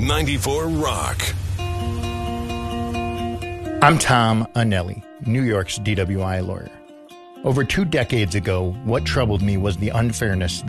94 Rock. I'm Tom Anelli, New York's DWI lawyer. Over 2 decades ago, what troubled me was the unfairness